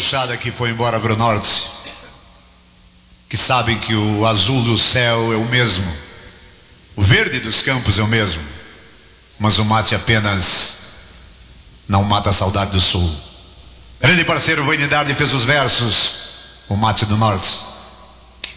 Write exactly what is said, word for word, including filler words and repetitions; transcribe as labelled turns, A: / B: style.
A: gauchada que foi embora para o norte, que sabem que o azul do céu é o mesmo, o verde dos campos é o mesmo, mas o mate apenas não mata a saudade do sul. Grande parceiro Vanidade fez os versos, o mate do norte.